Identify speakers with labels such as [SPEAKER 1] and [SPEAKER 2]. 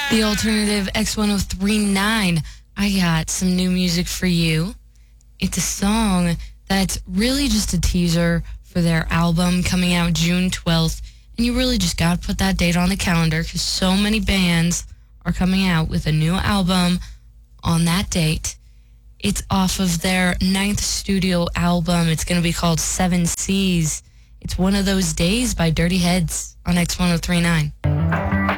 [SPEAKER 1] The alternative X1039. I got some new music for you. It's a song that's really just a teaser for their album coming out June 12th. And you really just got to put that date on the calendar because so many bands are coming out with a new album on that date. It's off of their 9th studio album. It's going to be called Seven Seas. It's One of Those Days by Dirty Heads on X1039.